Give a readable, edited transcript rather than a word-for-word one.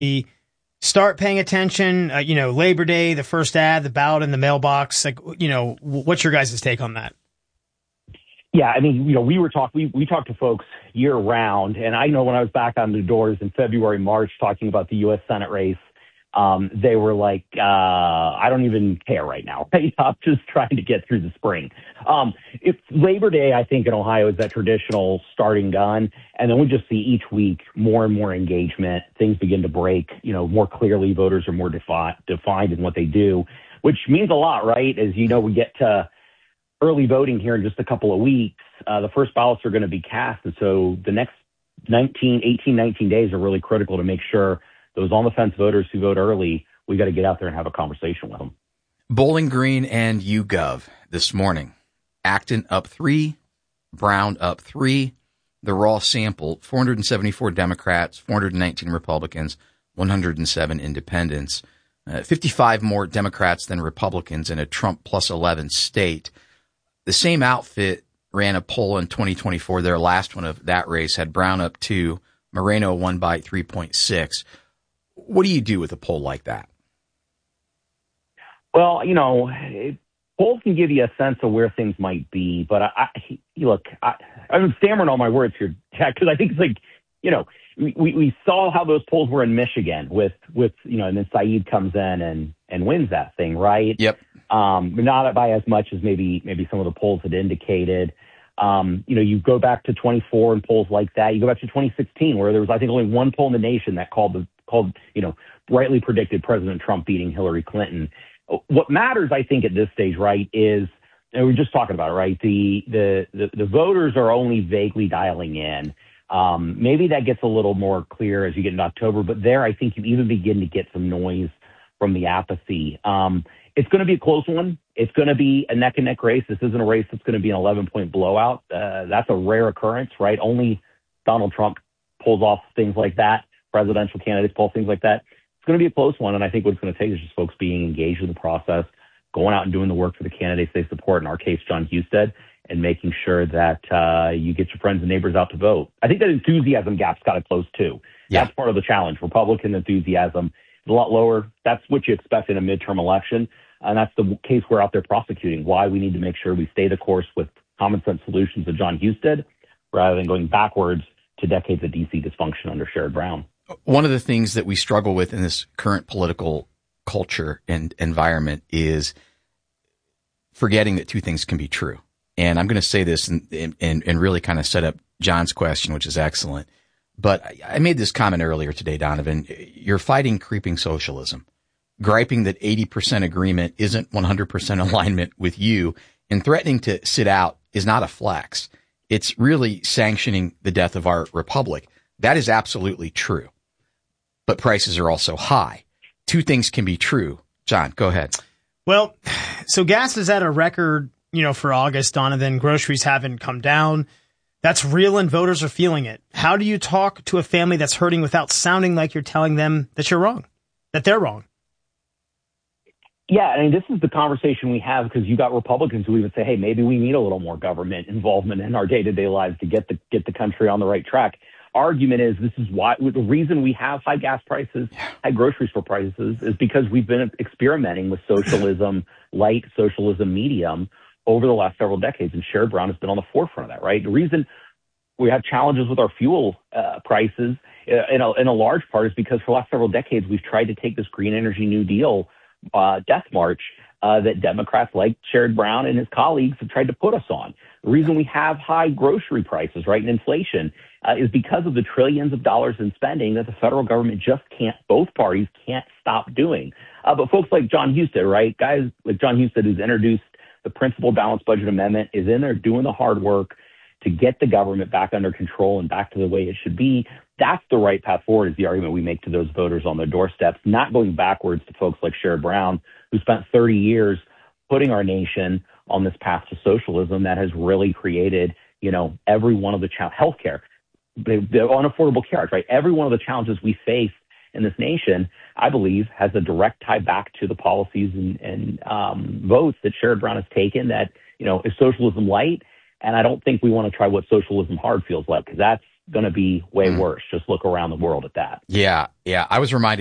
start paying attention? Labor Day, the first ad, the ballot in the mailbox. What's your guys' take on that? Yeah, I mean, we talked to folks year round, and I know when I was back on the doors in February, March, talking about the U.S. Senate race, they were like, I don't even care right now. I'm just trying to get through the spring. It's Labor Day, I think, in Ohio is that traditional starting gun. And then we just see each week more and more engagement. Things begin to break, more clearly. Voters are more defined in what they do, which means a lot, right? As you know, we get to early voting here in just a couple of weeks. The first ballots are going to be cast. And so the next 19 days are really critical to make sure those on-the-fence voters who vote early, we got to get out there and have a conversation with them. Bowling Green and YouGov this morning. Acton up 3, Brown up 3. The raw sample, 474 Democrats, 419 Republicans, 107 independents. 55 more Democrats than Republicans in a Trump plus 11 state. The same outfit ran a poll in 2024. Their last one of that race had Brown up 2, Moreno won by 3.6. What do you do with a poll like that? Well, polls can give you a sense of where things might be, but I'm stammering all my words here, Jack, because I think it's like, we saw how those polls were in Michigan with and then Saeed comes in and wins that thing, right? Yep. Not by as much as maybe some of the polls had indicated. You go back to 24 and polls like that. You go back to 2016, where there was, I think, only one poll in the nation that rightly predicted President Trump beating Hillary Clinton. What matters, I think, at this stage, right, is, and we were just talking about it, right, the voters are only vaguely dialing in. Maybe that gets a little more clear as you get into October, but there I think you even begin to get some noise from the apathy. It's going to be a close one. It's going to be a neck-and-neck race. This isn't a race that's going to be an 11-point blowout. That's a rare occurrence, right? Only Donald Trump pulls off things like that. Presidential candidates pull things like that. It's going to be a close one, and I think what it's going to take is just folks being engaged in the process, going out and doing the work for the candidates they support, in our case, John Husted, and making sure that you get your friends and neighbors out to vote. I think that enthusiasm gap's got to close, too. Yeah. That's part of the challenge. Republican enthusiasm is a lot lower. That's what you expect in a midterm election, and that's the case we're out there prosecuting, why we need to make sure we stay the course with common sense solutions of John Husted rather than going backwards to decades of D.C. dysfunction under Sherrod Brown. One of the things that we struggle with in this current political culture and environment is forgetting that two things can be true. And I'm going to say this and really kind of set up John's question, which is excellent. But I made this comment earlier today, Donovan. You're fighting creeping socialism, griping that 80% agreement isn't 100% alignment with you, and threatening to sit out is not a flex. It's really sanctioning the death of our republic. That is absolutely true. But prices are also high. Two things can be true. John, go ahead. Well, so gas is at a record, for August, Donovan. Groceries haven't come down. That's real, and voters are feeling it. How do you talk to a family that's hurting without sounding like you're telling them that you're wrong, that they're wrong? Yeah, I mean, this is the conversation we have because you got Republicans who even say, hey, maybe we need a little more government involvement in our day-to-day lives to get the country on the right track. Argument is this is why the reason we have high gas prices, high grocery store prices, is because we've been experimenting with socialism, light socialism medium over the last several decades, and Sherrod Brown has been on the forefront of that, right? The reason we have challenges with our fuel prices in a large part is because for the last several decades, we've tried to take this green energy New Deal death march that Democrats like Sherrod Brown and his colleagues have tried to put us on. The reason we have high grocery prices, right, and inflation is because of the trillions of dollars in spending that the federal government just both parties can't stop doing. But folks like John Husted, right, guys like John Husted who's introduced the principal balanced budget amendment, is in there doing the hard work to get the government back under control and back to the way it should be. That's the right path forward, is the argument we make to those voters on their doorsteps, not going backwards to folks like Sherrod Brown, who spent 30 years putting our nation on this path to socialism that has really created, every one of the healthcare, the unaffordable care, right? Every one of the challenges we face in this nation, I believe, has a direct tie back to the policies and votes that Sherrod Brown has taken that, is socialism light. And I don't think we want to try what socialism hard feels like, because going to be way worse. Just look around the world at that. Yeah. I was reminded